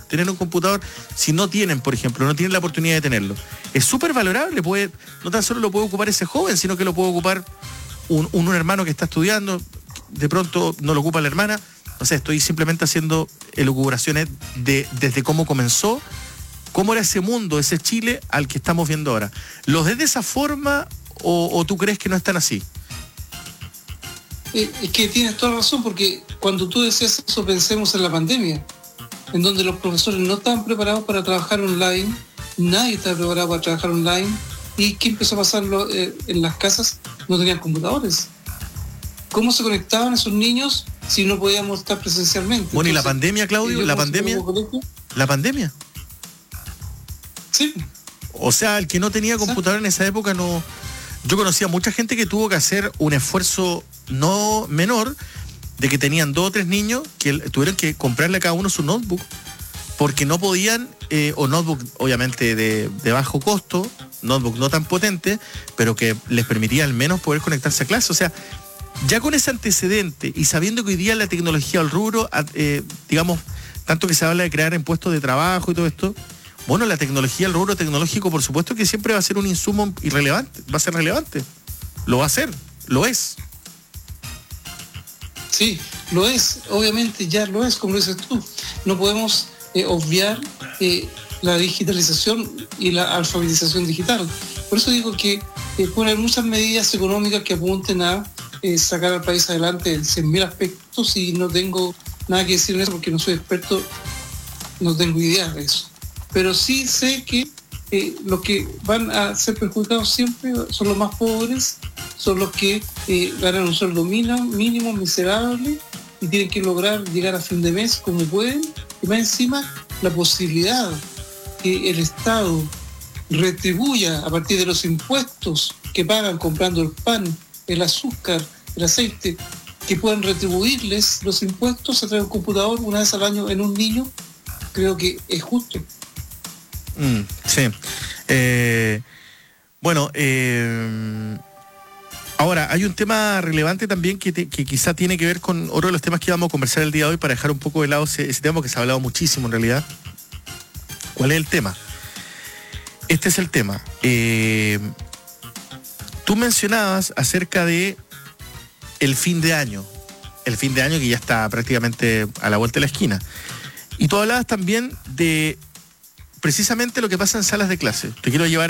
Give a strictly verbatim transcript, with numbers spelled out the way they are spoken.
tener un computador, si no tienen, por ejemplo, no tienen la oportunidad de tenerlo. Es súper valorable, puede, no tan solo lo puede ocupar ese joven, sino que lo puede ocupar un, un, un hermano que está estudiando, de pronto no lo ocupa la hermana. O sea, estoy simplemente haciendo elucubraciones de, desde cómo comenzó, cómo era ese mundo, ese Chile al que estamos viendo ahora. ¿Los ves de esa forma o, o tú crees que no están así? Eh, es que tienes toda razón, porque cuando tú decías eso, pensemos en la pandemia, en donde los profesores no estaban preparados para trabajar online, nadie estaba preparado para trabajar online, y ¿qué empezó a pasar eh, en las casas? No tenían computadores. ¿Cómo se conectaban esos niños si no podíamos estar presencialmente? Bueno, Entonces, ¿y la pandemia, Claudio? ¿La pandemia? ¿La pandemia? Sí. O sea, el que no tenía computador en esa época no... Yo conocía mucha gente que tuvo que hacer un esfuerzo no menor, de que tenían dos o tres niños que tuvieron que comprarle a cada uno su notebook, porque no podían, eh, o notebook obviamente de, de bajo costo, notebook no tan potente, pero que les permitía al menos poder conectarse a clase. O sea, ya con ese antecedente y sabiendo que hoy día la tecnología al rubro, eh, digamos, tanto que se habla de crear en puestos de trabajo y todo esto, bueno, la tecnología, el rubro tecnológico, por supuesto que siempre va a ser un insumo irrelevante, va a ser relevante. Lo va a ser, lo es. Sí, lo es, obviamente ya lo es, como dices tú. No podemos eh, obviar eh, la digitalización y la alfabetización digital. Por eso digo que eh, pueden haber muchas medidas económicas que apunten a eh, sacar al país adelante en cien mil aspectos, y no tengo nada que decir en eso porque no soy experto, no tengo idea de eso. Pero sí sé que eh, los que van a ser perjudicados siempre son los más pobres, son los que eh, ganan un sueldo mínimo, mínimo, miserable, y tienen que lograr llegar a fin de mes como pueden, y más encima la posibilidad que el Estado retribuya a partir de los impuestos que pagan comprando el pan, el azúcar, el aceite, que puedan retribuirles los impuestos a través de un computador una vez al año en un niño, creo que es justo. Mm, sí. Eh, bueno, eh, ahora hay un tema relevante también que, te, que quizá tiene que ver con otro de los temas que vamos a conversar el día de hoy, para dejar un poco de lado ese, ese tema, porque se ha hablado muchísimo en realidad. ¿Cuál es el tema? Este es el tema. Eh, tú mencionabas acerca de el fin de año, el fin de año que ya está prácticamente a la vuelta de la esquina. Y tú hablabas también de precisamente lo que pasa en salas de clase. Te quiero llevar a